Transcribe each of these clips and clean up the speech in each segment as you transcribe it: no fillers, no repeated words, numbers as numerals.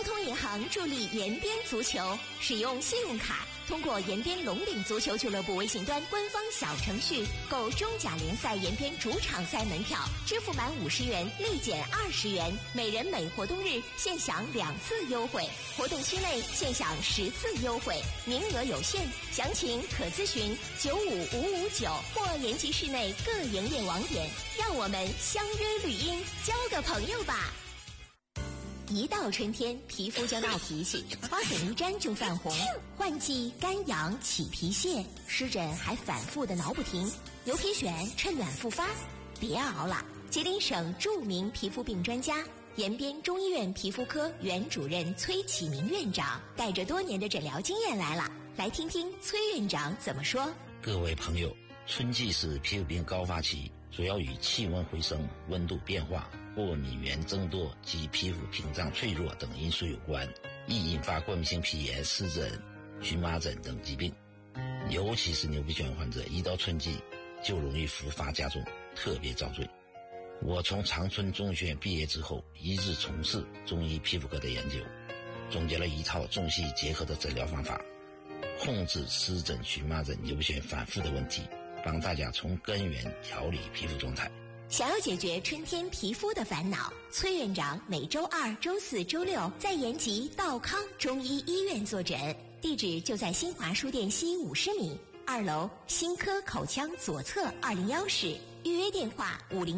通银行助力延边足球，使用信用卡通过延边龙岭足球俱乐部微信端官方小程序购中甲联赛延边主场赛门票，支付满50元立减20元，每人每活动日限享2次优惠，活动期内限享10次优惠，名额有限，详情可咨询95559或延吉市内各营业网点。让我们相约绿荫，交个朋友吧。一到春天，皮肤就闹脾气，花粉一沾就泛红，换季干痒起皮屑，湿疹还反复的挠不停，牛皮癣趁暖复发。别熬了，吉林省著名皮肤病专家延边中医院皮肤科原主任崔启明院长带着多年的诊疗经验来了，来听听崔院长怎么说。 各位朋友，春季是皮肤病高发期，主要与气温回升、温度变化、过敏源增多及皮肤屏障脆弱等因素有关，易引发过敏性皮炎、湿疹、荨麻疹等疾病。尤其是牛皮癣患者，一到春季就容易复发加重，特别遭罪。我从长春中学毕业之后，一直从事中医皮肤科的研究，总结了一套中西结合的诊疗方法，控制湿疹、荨麻疹、牛皮癣反复的问题，帮大家从根源调理皮肤状态。 想要解决春天皮肤的烦恼，崔院长每周2、周4、周6在延吉道康中医医院坐诊，地址就在新华书店西50米2楼新科口腔左侧201室，预约电话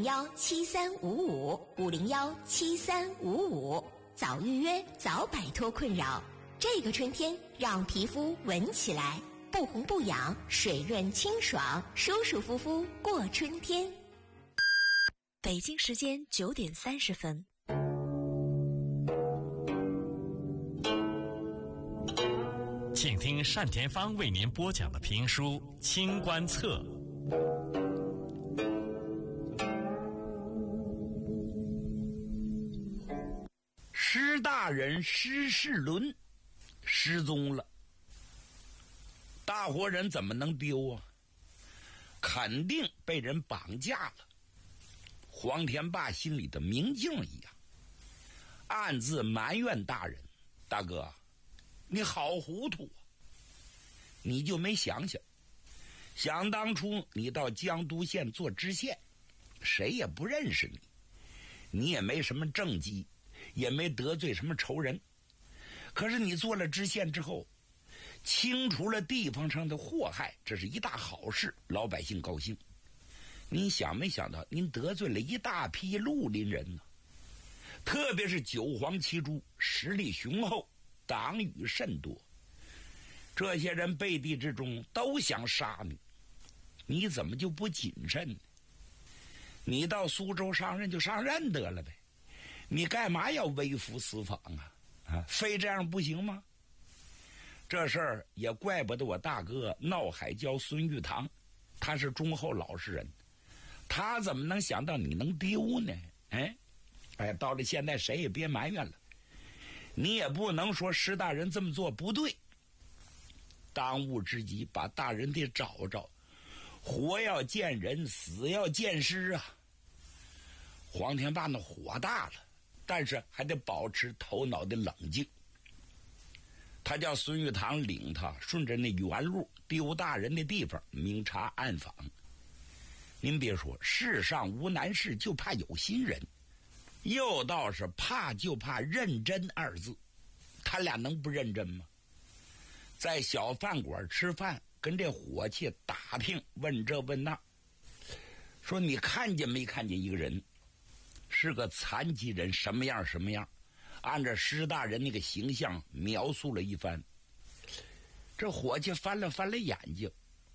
501-7355，501-7355，早预约早摆脱困扰。这个春天让皮肤闻起来不红不痒，水润清爽，舒舒服服过春天。 北京时间9点30分。 请听单田芳为您播讲的评书《清官侧》。 施大人施世伦失踪了，大活人怎么能丢啊？肯定被人绑架了。黄天霸心里的明镜一样，暗自埋怨大人：大哥，你好糊涂啊！你就没想想当初你到江都县做知县，谁也不认识你，你也没什么政绩，也没得罪什么仇人。可是你做了知县之后，清除了地方上的祸害，这是一大好事，老百姓高兴。您想没想到，您得罪了一大批绿林人呢？特别是九黄七朱，实力雄厚，党羽甚多。这些人背地之中都想杀你，你怎么就不谨慎呢？你到苏州上任就上任得了呗，你干嘛要微服私访啊？非这样不行吗？这事儿也怪不得我大哥闹海椒孙玉堂，他是忠厚老实人，他怎么能想到你能丢呢？到了现在谁也别埋怨了，你也不能说施大人这么做不对。当务之急把大人得找着，活要见人，死要见尸啊！黄天霸那火大了，但是还得保持头脑的冷静。他叫孙玉堂领他顺着那原路丢大人的地方明察暗访。您别说，世上无难事，就怕有心人。又倒是怕就怕认真二字，他俩能不认真吗？在小饭馆吃饭，跟这伙计打听，问这问那，说你看见没看见一个人，是个残疾人，什么样什么样，按照施大人那个形象描述了一番。这伙计翻了翻了眼睛，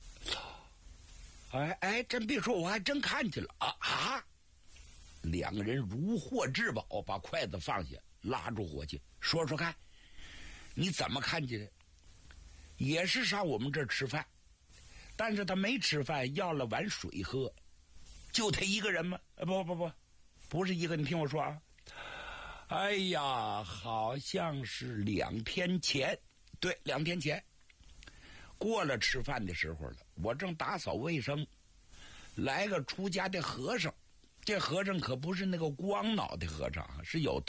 真别说，我还真看见了啊！两个人如获至宝，把筷子放下，拉住伙计，说说看，你怎么看见的？也是上我们这儿吃饭，但是他没吃饭，要了碗水喝。就他一个人吗？不是一个，你听我说啊。哎呀，好像是2天前，对，2天前，过了吃饭的时候了，我正打扫卫生，来个出家的和尚。这和尚可不是那个光脑的和尚，是有